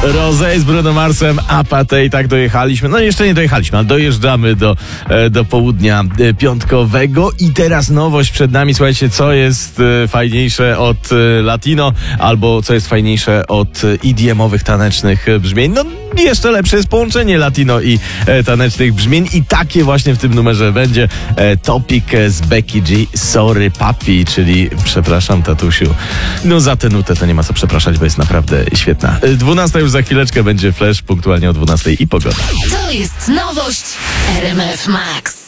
Rosé z Bruno Marsem, Apathy i tak dojechaliśmy. No jeszcze nie dojechaliśmy, ale dojeżdżamy do południa piątkowego i teraz nowość przed nami. Słuchajcie, co jest fajniejsze od latino, albo co jest fajniejsze od EDM-owych tanecznych brzmień. No jeszcze lepsze jest połączenie latino i tanecznych brzmień i takie właśnie w tym numerze będzie. Topic z Becky G, Sorry Papi, czyli przepraszam tatusiu. No za tę nutę to nie ma co przepraszać, bo jest naprawdę świetna. 12 już za chwileczkę będzie Flash, punktualnie o 12 i pogoda. To jest nowość RMF Max.